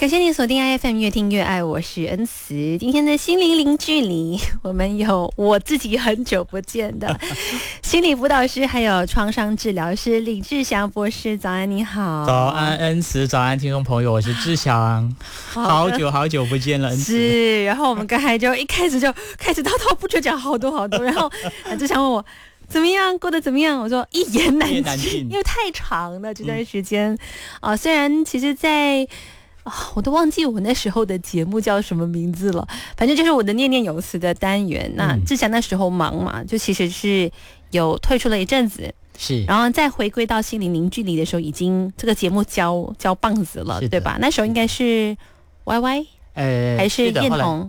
感谢你锁定 IFM 越听越爱，我是恩慈。今天的心灵零距离，我们有我自己很久不见的心理辅导师，还有创伤治疗师李志祥博士。早安，你好。 早安，恩慈。早安，听众朋友，我是志祥。好久不见了，恩慈。 是，然后我们刚才就一开始滔滔不绝讲好多，然后志祥问我怎么样，过得怎么样？我说一言难尽，因为太长了这段时间虽然其实在我都忘记我那时候的节目叫什么名字了，反正就是我的念念有词的单元。那志祥那时候忙嘛，就其实是有退出了一阵子， 是， 然后再回归到心灵零距离的时候，已经这个节目交棒子了，对吧？那时候应该是 YY 还是燕彤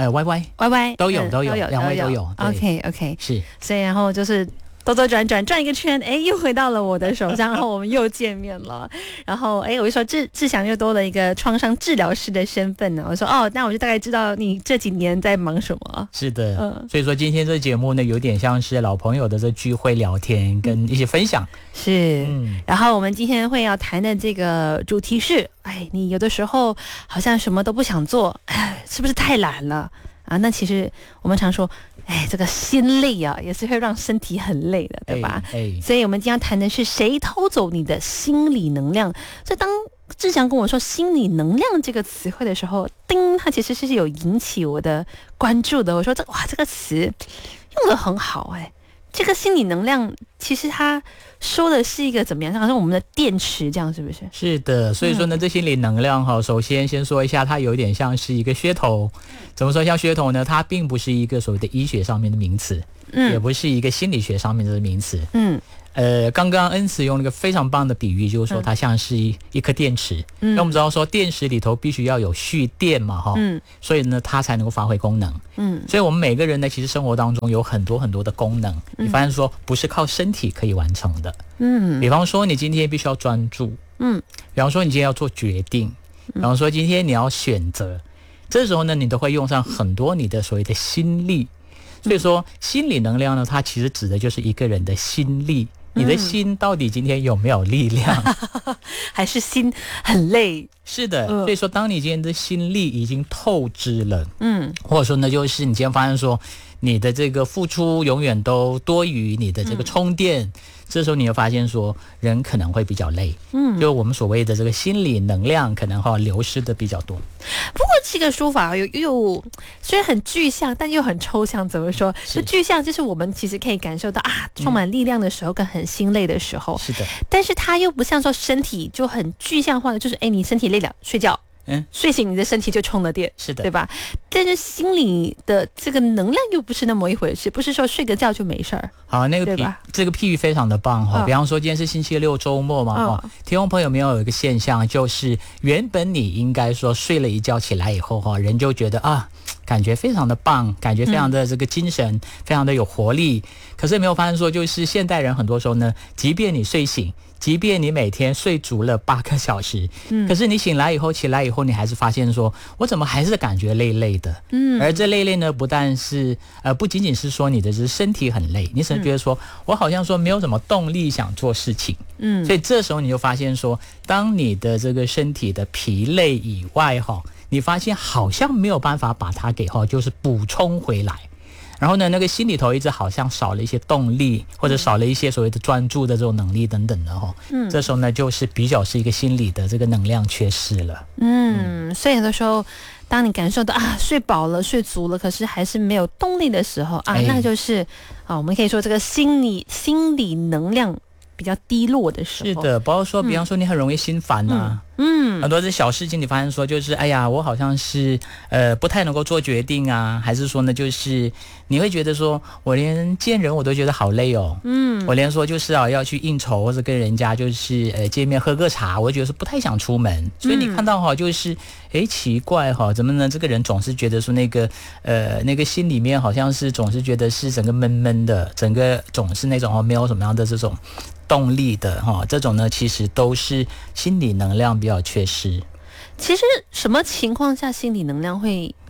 ？YY 都有，两位都有。 OK 是， 所以然后就是兜兜转一个圈，又回到了我的手上，然后我们又见面了。然后我就说志祥又多了一个创伤治疗师的身份呢。我说那我就大概知道你这几年在忙什么。 是的，所以说今天这节目呢，有点像是老朋友的这聚会聊天跟一些分享。 是，然后我们今天会要谈的这个主题是，你有的时候好像什么都不想做，是不是太懒了啊？那其实我们常说，这个心累啊，也是会让身体很累的，对吧？所以我们今天要谈的是谁偷走你的心理能量。所以当志祥跟我说心理能量这个词汇的时候，它其实是有引起我的关注的。我说这个词用得很好，这个心理能量其实它说的是一个怎么样，好像我们的电池这样，是不是？ 是的，所以说呢，这心理能量首先说一下，它有点像是一个噱头。怎么说像噱头呢？它并不是一个所谓的医学上面的名词，也不是一个心理学上面的名词。刚刚恩慈用了一个非常棒的比喻，就是说它像是一颗电池。那我们知道说电池里头必须要有蓄电嘛，所以呢它才能够发挥功能。所以我们每个人呢，其实生活当中有很多的功能，你发现说不是靠身体可以完成的。比方说你今天必须要专注，比方说你今天要做决定，比方说今天你要选择，这时候呢你都会用上很多你的所谓的心力。所以说心理能量呢，它其实指的就是一个人的心力。你的心到底今天有没有力量， 还是心很累？ 是的，所以说当你今天的心力已经透支了，或者说呢，就是你今天发现说你的这个付出永远都多于你的这个充电，这时候你会发现说人可能会比较累，就我们所谓的这个心理能量可能流失的比较多。 不过这个说法又虽然很具象，但又很抽象。怎么说？就具象就是我们其实可以感受到充满力量的时候跟很心累的时候。 是的， 但是它又不像说身体就很具象化的，就是你身体累了睡觉。睡醒你的身体就充了电， 是的， 对吧？但是心理的这个能量又不是那么一回事，不是说睡个觉就没事儿。 好，这个譬喻非常的棒比方说今天是星期六周末嘛听众朋友没有一个现象，就是原本你应该说睡了一觉起来以后人就觉得感觉非常的棒，感觉非常的这个精神，非常的有活力。可是没有发现说，就是现代人很多时候呢，即便你睡醒，即便你每天睡足了8个小时，可是你起来以后，你还是发现说，我怎么还是感觉累累的。而这累呢，不仅仅是说你的身体很累，你甚至觉得说我好像说没有什么动力想做事情。所以这时候你就发现说，当你的这个身体的疲累以外你发现好像没有办法把它给就是补充回来。然后呢，那个心里头一直好像少了一些动力，或者少了一些所谓的专注的这种能力等等的这时候呢，就是比较是一个心理的这个能量缺失了。 所以有的时候，当你感受到睡饱了、睡足了，可是还是没有动力的时候那就是我们可以说这个心理能量比较低落的时候。 是的，包括说，比方说你很容易心烦很多的小事情你发现说就是我好像是不太能够做决定还是说呢就是你会觉得说我连见人我都觉得好累我连说就是要去应酬或者跟人家就是见面喝个茶，我就觉得是不太想出门。所以你看到就是奇怪怎么呢？这个人总是觉得说那个心里面好像是总是觉得是整个闷闷的，整个总是那种没有什么样的这种动力的这种呢，其实都是心理能量比较缺失。 其实什么情况下心理能量会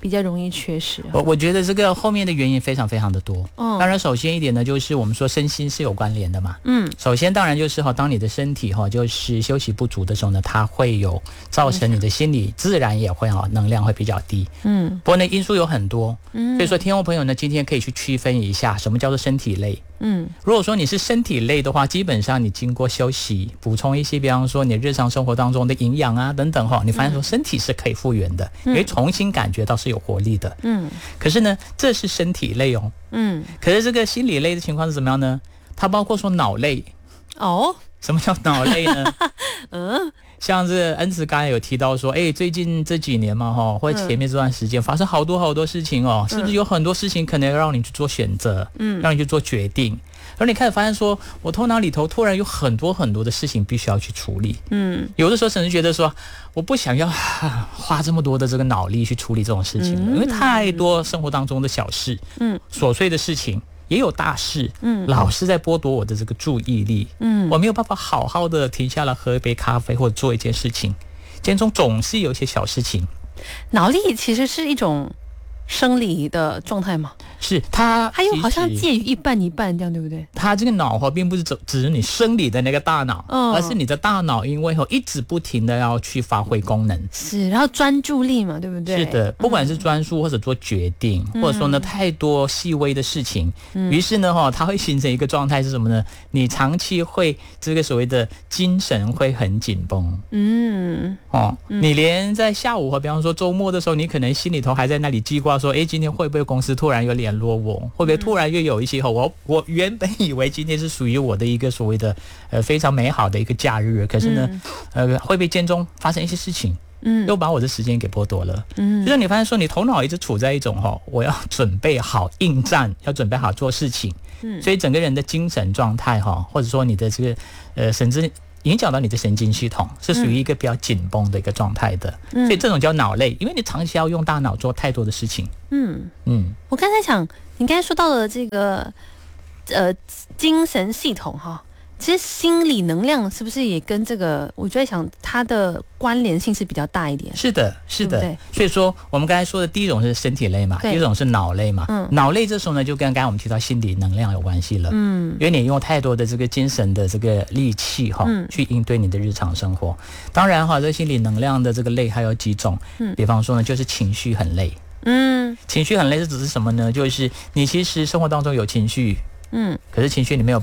比较容易缺失？ 我觉得这个后面的原因非常非常的多。当然首先一点呢，就是我们说身心是有关联的嘛。首先当然就是当你的身体就是休息不足的时候呢，它会有造成你的心理自然也会能量会比较低。不过呢因素有很多，所以说听众朋友呢今天可以去区分一下什么叫做身体累。如果说你是身体累的话，基本上你经过休息补充一些比方说你日常生活当中的营养啊等等你发现说身体是可以复原的，你会重新感觉到是有活力的。可是呢这是身体累哦。可是这个心理累的情况是怎么样呢？它包括说脑累。什么叫脑累呢？像是恩慈刚才有提到说，最近这几年嘛，或者前面这段时间发生好多事情是不是有很多事情可能要让你去做选择，让你去做决定，而你开始发现说，我头脑里头突然有很多的事情必须要去处理。有的时候甚至觉得说，我不想要花这么多的这个脑力去处理这种事情了，因为太多生活当中的小事，琐碎的事情。也有大事，老是在剥夺我的这个注意力，我没有办法好好的停下来喝一杯咖啡或者做一件事情，间中总是有一些小事情。 脑力其实是一种生理的状态吗？ 是，它还有好像介于一半一半这样，对不对？ 它这个脑并不是只是你生理的那个大脑，而是你的大脑因为一直不停的要去发挥功能， 是，然后专注力嘛，对不对？ 是的，不管是专注或者做决定，或者说呢太多细微的事情，于是呢它会形成一个状态是什么呢？你长期会这个所谓的精神会很紧绷。你连在下午比方说周末的时候，你可能心里头还在那里记挂说，今天会不会公司突然又联络我，会不会突然又有一些我原本以为今天是属于我的一个所谓的非常美好的一个假日，可是呢会被间中发生一些事情，又把我的时间给剥夺了。就是你发现说你头脑一直处在一种我要准备好应战，要准备好做事情，所以整个人的精神状态或者说你的这个甚至影响到你的神经系统，是属于一个比较紧绷的一个状态的。所以这种叫脑累，因为你长期要用大脑做太多的事情。 我刚才想你刚才说到了这个精神系统其实心理能量是不是也跟这个，我就在想它的关联性是比较大一点？ 是的，是的。对，所以说我们刚才说的第一种是身体类嘛，第二种是脑类嘛。脑类这时候呢就跟刚才我们提到心理能量有关系了。因为你用太多的这个精神的这个力气去应对你的日常生活。当然这心理能量的这个类还有几种，比方说呢就是情绪很累。情绪很累是指是什么呢？就是你其实生活当中有情绪，可是情绪你没有